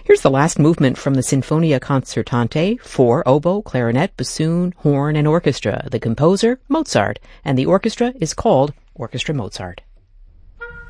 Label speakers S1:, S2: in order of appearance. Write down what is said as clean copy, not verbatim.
S1: Here's the last movement from the Sinfonia Concertante for oboe, clarinet, bassoon, horn, and orchestra. The composer, Mozart, and the orchestra is called Orchestra Mozart.